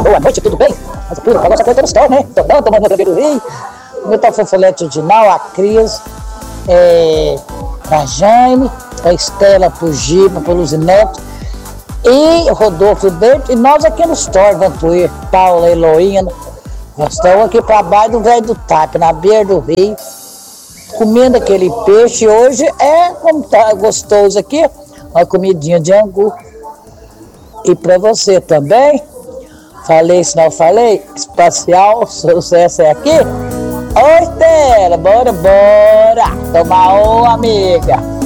boa noite, tudo bem? Mas tudo, agora você tá no store, né? Tô não, tomando meu bebê do Rio. Meu tá Fofolete Odinal, a Cris, a Jane, a Estela Pugiba, pro Luzineto, e Rodolfo Dente, e nós aqui no store, Vantuir, Paula, Heloína. Nós estamos aqui para baixo do velho do TAP, na beira do rio, comendo aquele peixe. Hoje como tá gostoso aqui, uma comidinha de angu. E para você também, falei, se não falei, espacial, sucesso é aqui. Oi, Estela, bora, tomar uma amiga.